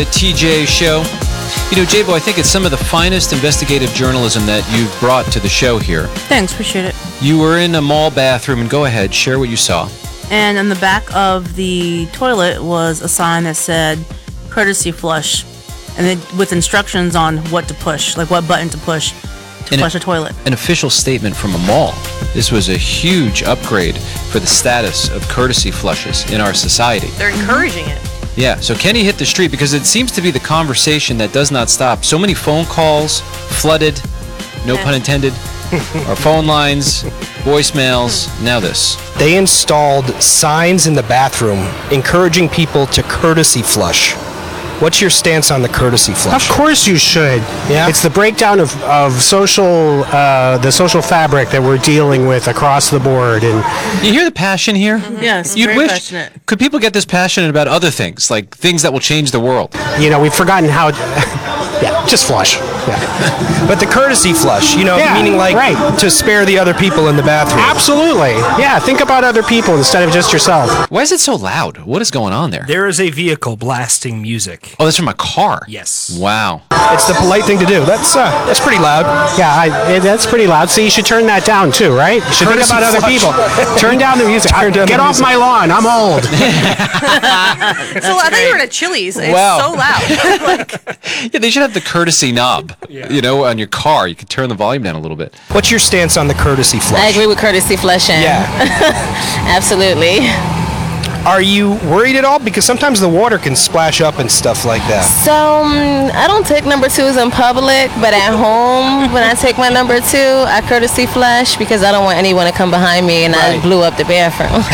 The TJ Show. You know, J-Bo, I think it's some of the finest investigative journalism that you've brought to the show here. Thanks, appreciate it. You were in a mall bathroom, and go ahead, share what you saw. And on the back of the toilet was a sign that said, courtesy flush, and then with instructions on what to push, like what button to push to flush a toilet. An official statement from a mall. This was a huge upgrade for the status of courtesy flushes in our society. They're encouraging it. Yeah, so Kenny hit the street because it seems to be the conversation that does not stop. So many phone calls, flooded, no pun intended, our phone lines, voicemails, now this. They installed signs in the bathroom encouraging people to courtesy flush. What's your stance on the courtesy flush? Of course you should. Yeah? It's the breakdown of the social fabric that we're dealing with across the board. And You hear the passion here? Yes, You'd very wish. passionate. Could people get this passionate about other things, like things that will change the world? you know, we've forgotten how. Yeah, just flush. Yeah, But the courtesy flush, Yeah, meaning like right. to spare the other people in the bathroom. absolutely. Yeah, think about other people instead of just yourself. Why is it so loud? What is going on there? There is a vehicle blasting music. Oh, that's from a car. Yes. Wow. It's the polite thing to do. That's pretty loud. Yeah, that's pretty loud. So you should turn that down too, right? You should think Courtesy about other flush. people. Turn down the music. Turn down Get the off music. my lawn. I'm old. So I thought you were at a Chili's. It's Wow. so loud. Yeah, they should have the courtesy knob. On your car, you could turn the volume down a little bit. What's your stance on the courtesy flush? I agree with courtesy flushing. Yeah. Absolutely. Are you worried at all? Because sometimes the water can splash up and stuff like that. So, I don't take number twos in public, but at home, when I take my number two, I courtesy flush because I don't want anyone to come behind me and I Right. blew up the bathroom.